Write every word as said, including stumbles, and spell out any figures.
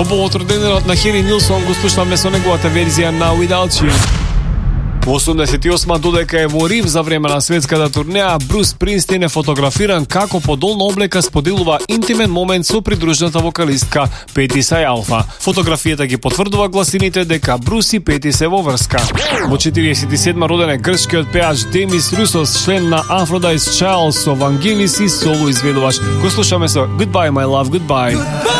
По повод роденденот на Хери Нилсон го слушнаме со неговата верзија на Without You. Во осумдесет и осма додека е во Рим за време на светската турнеја, Брус Спрингстин е фотографиран како по долна облека споделува интимен момент со придружната вокалистка Пети Сајалфа. Фотографијата ги потврдува гласините дека Брус и Пети се во врска. Во четириесет и седма роден е грчкиот пеач Демис Русос, член на Aphrodite's Child со Vangelis и соло изведувач. Го слушаме со Goodbye My Love Goodbye.